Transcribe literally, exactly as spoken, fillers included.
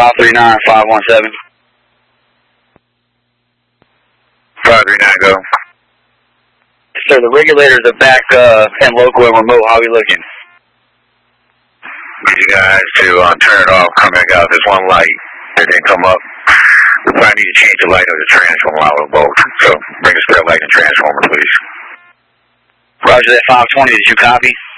five three nine, five one seven. five three nine, go. Sir, the regulators are back uh, and local and remote. How are we looking? Need you guys to uh, turn it off, come back out. There's one light that didn't come up. We probably need to change the light of the transformer out of both. So bring a spare light and transformer, please. Roger that, five twenty. Did you copy?